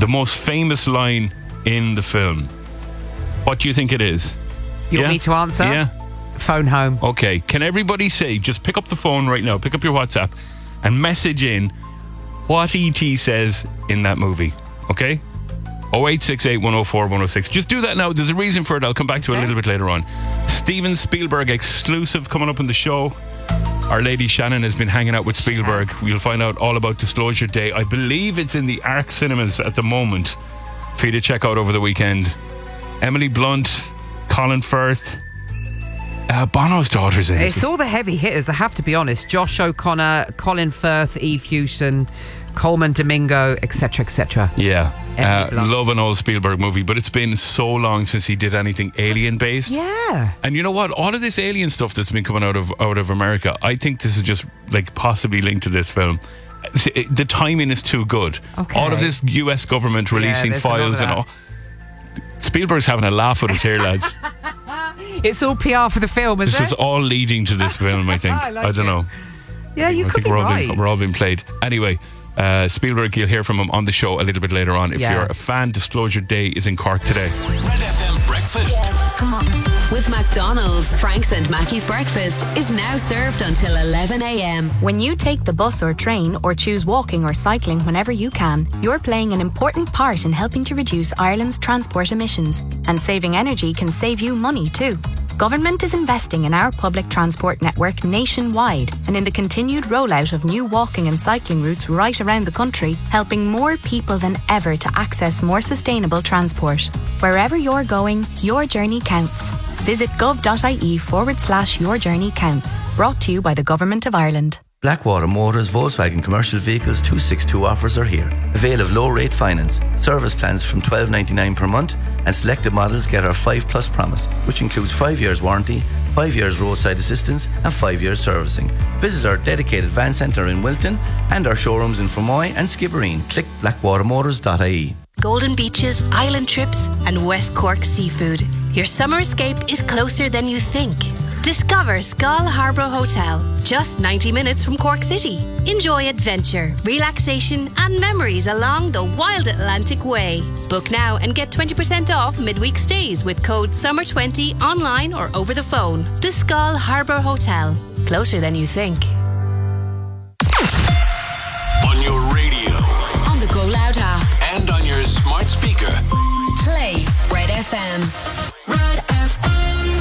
the most famous line in the film. What do you think it is? You want me to answer? Yeah. Phone home. Okay. Can everybody say, just pick up the phone right now, pick up your WhatsApp and message in what E.T. says in that movie. Okay? 0868 104 106. Just do that now. There's a reason for it. I'll come back to it a little bit later on. Steven Spielberg exclusive coming up in the show. Our lady Shannon has been hanging out with Spielberg. Yes. We'll find out all about Disclosure Day. I believe it's in the ARC cinemas at the moment for you to check out over the weekend. Emily Blunt, Colin Firth, Bono's daughter's in it. It's all the heavy hitters, I have to be honest. Josh O'Connor, Colin Firth, Eve Hewson, Coleman Domingo, etc., etc. Yeah. Love an old Spielberg movie, but it's been so long since he did anything alien-based. Yeah. And you know what? All of this alien stuff that's been coming out of America, I think this is just like possibly linked to this film. The timing is too good. Okay. All of this US government releasing files and all. Spielberg's having a laugh with us here, lads. It's all PR for the film, isn't it? This is all leading to this film, I think. I don't know. Yeah, you could be right. We're all being played. Anyway, Spielberg, you'll hear from him on the show a little bit later on. If you're a fan, Disclosure Day is in Cork today. Red FM Breakfast. Yeah, come on. With McDonald's, Frank's and Mackey's Breakfast is now served until 11 a.m. When you take the bus or train or choose walking or cycling whenever you can, you're playing an important part in helping to reduce Ireland's transport emissions. And saving energy can save you money too. Government is investing in our public transport network nationwide and in the continued rollout of new walking and cycling routes right around the country, helping more people than ever to access more sustainable transport. Wherever you're going, your journey counts. Visit gov.ie/your journey counts. Brought to you by the Government of Ireland. Blackwater Motors Volkswagen Commercial Vehicles 262 offers are here. Avail of low rate finance, service plans from $12.99 per month, and selected models get our 5+ promise, which includes 5 years warranty, 5 years roadside assistance and 5 years servicing. Visit our dedicated van centre in Wilton and our showrooms in Fermoy and Skibbereen. Click blackwatermotors.ie. Golden beaches, island trips and West Cork seafood. Your summer escape is closer than you think. Discover Skull Harbour Hotel, just 90 minutes from Cork City. Enjoy adventure, relaxation and memories along the Wild Atlantic Way. Book now and get 20% off midweek stays with code SUMMER20 online or over the phone. The Skull Harbour Hotel, closer than you think. On your radio, on the Go Loud app, and on your smart speaker. Play Red FM. Red FM.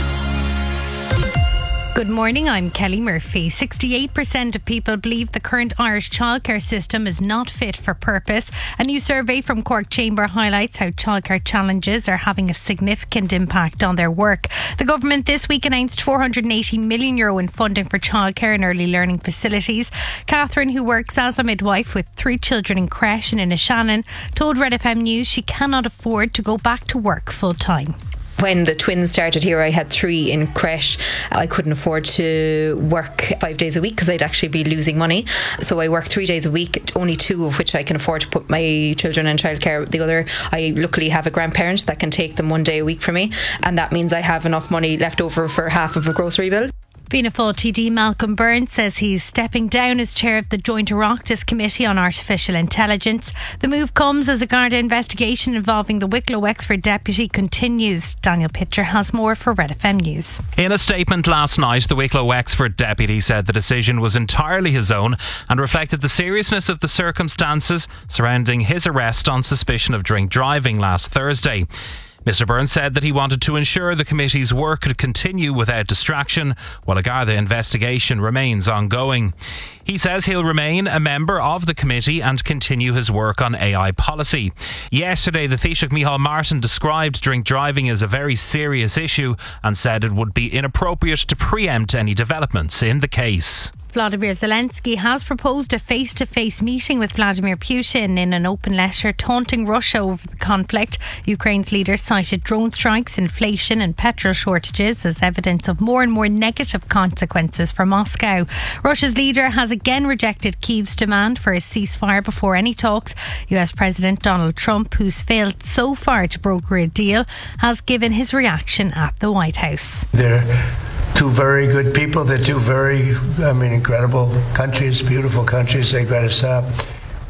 Good morning, I'm Kelly Murphy. 68% of people believe the current Irish childcare system is not fit for purpose. A new survey from Cork Chamber highlights how childcare challenges are having a significant impact on their work. The government this week announced €480 million in funding for childcare and early learning facilities. Catherine, who works as a midwife with 3 children in creche in Shannon, told Red FM News she cannot afford to go back to work full time. When the twins started here, I had 3 in creche. I couldn't afford to work 5 days a week because I'd actually be losing money. So I work 3 days a week, only 2 of which I can afford to put my children in childcare. The other, I luckily have a grandparent that can take them 1 day a week for me. And that means I have enough money left over for half of a grocery bill. Fianna Fáil TD Malcolm Byrne says he's stepping down as chair of the Joint Oireachtas Committee on Artificial Intelligence. The move comes as a Garda investigation involving the Wicklow Wexford deputy continues. Daniel Pitcher has more for Red FM News. In a statement last night, the Wicklow Wexford deputy said the decision was entirely his own and reflected the seriousness of the circumstances surrounding his arrest on suspicion of drink driving last Thursday. Mr Byrne said that he wanted to ensure the committee's work could continue without distraction while a Garda investigation remains ongoing. He says he'll remain a member of the committee and continue his work on AI policy. Yesterday, the Taoiseach Micheál Martin described drink driving as a very serious issue and said it would be inappropriate to preempt any developments in the case. Vladimir Zelensky has proposed a face-to-face meeting with Vladimir Putin in an open letter taunting Russia over the conflict. Ukraine's leader cited drone strikes, inflation and petrol shortages as evidence of more and more negative consequences for Moscow. Russia's leader has again rejected Kyiv's demand for a ceasefire before any talks. US President Donald Trump, who's failed so far to broker a deal, has given his reaction at the White House. They're 2 very good people. They're 2 very, incredible countries, beautiful countries. They've got to stop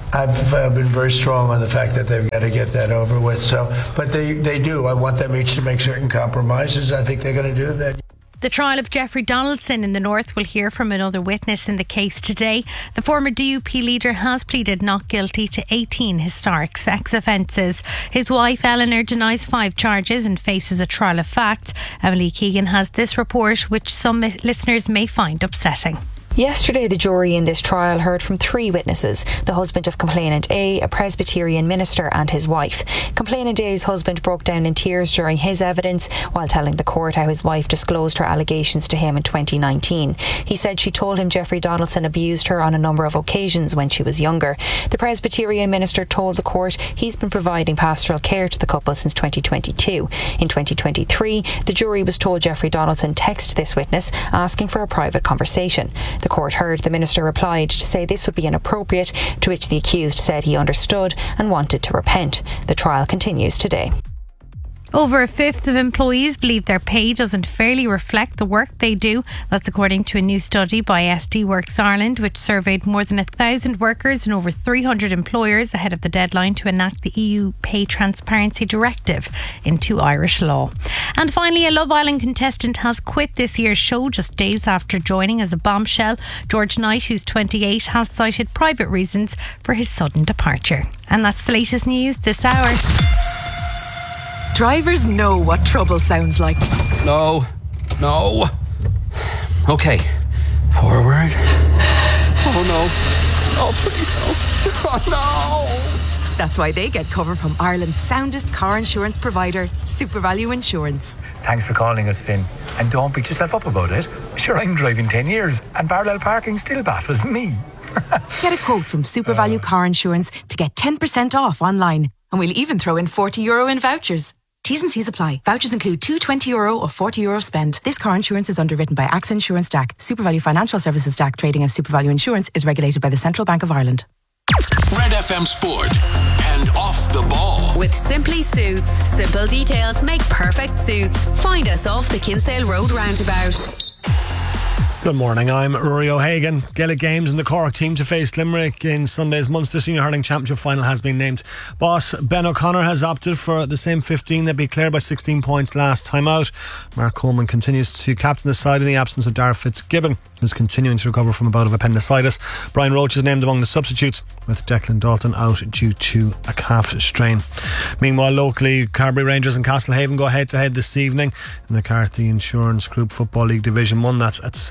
I've been very strong on the fact that they've got to get that over with. But they do. I want them each to make certain compromises. I think they're going to do that. The trial of Jeffrey Donaldson in the North will hear from another witness in the case today. The former DUP leader has pleaded not guilty to 18 historic sex offences. His wife Eleanor denies 5 charges and faces a trial of facts. Emily Keegan has this report, which some listeners may find upsetting. Yesterday, the jury in this trial heard from 3 witnesses, the husband of complainant A, a Presbyterian minister, and his wife. Complainant A's husband broke down in tears during his evidence while telling the court how his wife disclosed her allegations to him in 2019. He said she told him Jeffrey Donaldson abused her on a number of occasions when she was younger. The Presbyterian minister told the court he's been providing pastoral care to the couple since 2022. In 2023, the jury was told Jeffrey Donaldson texted this witness asking for a private conversation. The court heard the minister replied to say this would be inappropriate, to which the accused said he understood and wanted to repent. The trial continues today. Over a fifth of employees believe their pay doesn't fairly reflect the work they do. That's according to a new study by SD Works Ireland, which surveyed more than 1,000 workers and over 300 employers ahead of the deadline to enact the EU Pay Transparency Directive into Irish law. And finally, a Love Island contestant has quit this year's show just days after joining as a bombshell. George Knight, who's 28, has cited private reasons for his sudden departure. And that's the latest news this hour. Drivers know what trouble sounds like. No. Okay. Forward. Oh no. Oh, please no. Oh no. That's why they get cover from Ireland's soundest car insurance provider, SuperValue Insurance. Thanks for calling us, Finn. And don't beat yourself up about it. Sure, I'm driving 10 years and parallel parking still baffles me. Get a quote from SuperValue Car Insurance to get 10% off online. And we'll even throw in €40 in vouchers. T's and C's apply. Vouchers include two €20 or €40 spend. This car insurance is underwritten by AXA Insurance DAC. SuperValue Financial Services DAC trading as SuperValue Insurance is regulated by the Central Bank of Ireland. Red FM Sport and Off the Ball. With Simply Suits. Simple details make perfect suits. Find us off the Kinsale Road roundabout. Good morning, I'm Rory O'Hagan. Gaelic Games and the Cork team to face Limerick in Sunday's Munster Senior Hurling Championship final has been named. Boss Ben O'Connor has opted for the same 15 that beat Clare by 16 points last time out. Mark Coleman continues to captain the side in the absence of Darragh Fitzgibbon, who's continuing to recover from a bout of appendicitis. Brian Roach is named among the substitutes, with Declan Dalton out due to a calf strain. Meanwhile, locally, Carbery Rangers and Castlehaven go head-to-head this evening in the Carthy Insurance Group Football League Division 1. That's at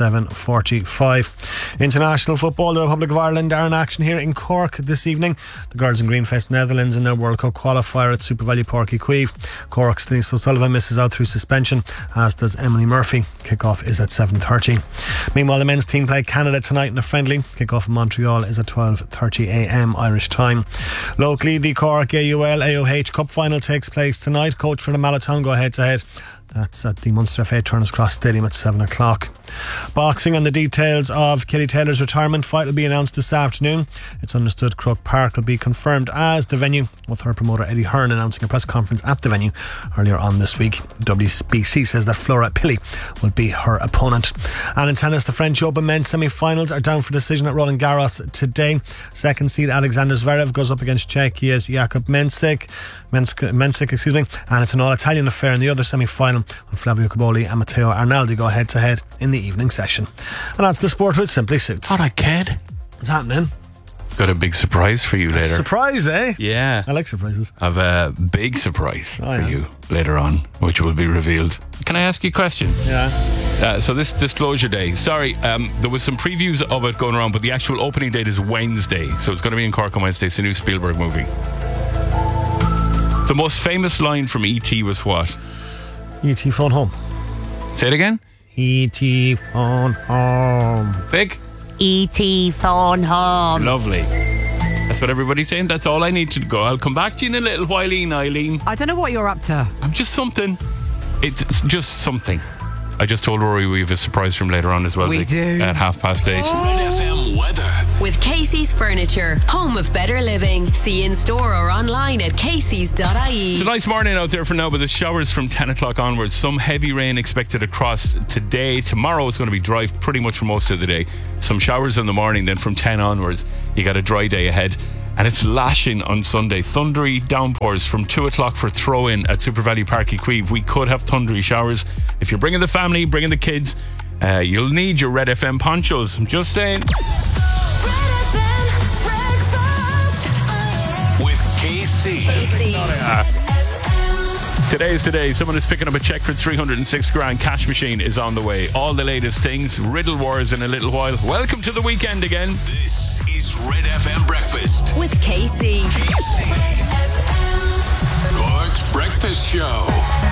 7:45. International football, the Republic of Ireland are in action here in Cork this evening. The girls in Greenfest Netherlands in their World Cup qualifier at SuperValue Páirc Uí Chaoimh. Cork's Denise O'Sullivan misses out through suspension, as does Emily Murphy. Kick-off is at 7:30. Meanwhile, the men's team play Canada tonight in a friendly. Kick-off in Montreal is at 12:30am Irish time. Locally, the Cork AUL AOH Cup final takes place tonight. Coach for the Malatown go head-to-head. That's at the Munster FA Turners Cross Stadium at 7 o'clock. Boxing and the details of Katie Taylor's retirement fight will be announced this afternoon. It's understood Croke Park will be confirmed as the venue, with her promoter Eddie Hearn announcing a press conference at the venue earlier on this week. WBC says that Flora Pilley will be her opponent. And in tennis, the French Open men's semi-finals are down for decision at Roland Garros today. Second seed Alexander Zverev goes up against Czechia's Jakub Mensik, and it's an all-Italian affair in the other semi-final, when Flavio Caboli and Matteo Arnaldi go head-to-head in the evening session. And that's the sport with Simply Suits. Alright, kid. What's happening? Got a big surprise for you later. Surprise, eh? Yeah. I like surprises. I have a big surprise for you later on, which will be revealed. Can I ask you a question? Yeah. So this Disclosure Day, sorry, there was some previews of it going around, but the actual opening date is Wednesday, so it's going to be in Cork on Wednesday. It's a new Spielberg movie. The most famous line from E.T. was what? E.T. phone home. Say it again. E.T. phone home. Big? E.T. phone home. Lovely. That's what everybody's saying. That's all I need to go. I'll come back to you in a little while, Eileen. I don't know what you're up to. I'm just something. It's just something. I just told Rory we have a surprise from later on as well. We do. At 8:30. Red FM weather. With Casey's Furniture, home of better living. See in store or online at caseys.ie. It's a nice morning out there for now, but the showers from 10 o'clock onwards. Some heavy rain expected across today. Tomorrow is going to be dry pretty much for most of the day. Some showers in the morning, then from 10 onwards, you got a dry day ahead. and it's lashing on Sunday. Thundery downpours from 2 o'clock for throw-in at Super Value Park Equive. We could have thundery showers. If you're bringing the family, bringing the kids, you'll need your Red FM ponchos. I'm just saying. With KC. Today is today. Someone is picking up a check for 306 grand. Cash machine is on the way. All the latest things. Riddle Wars in a little while. Welcome to the weekend again. This is Red FM Breakfast. With KC. Cork's Breakfast Show.